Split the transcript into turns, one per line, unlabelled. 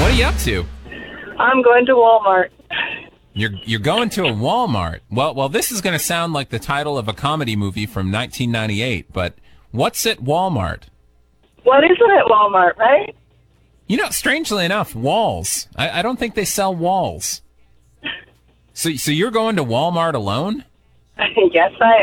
What are you up to?
I'm going to Walmart.
You're going to a Walmart. Well, this is going to sound like the title of a comedy movie from 1998, but what's at Walmart?
What is it at Walmart, right?
You know, strangely enough, walls. I don't think they sell walls. So you're going to Walmart alone?
Yes, I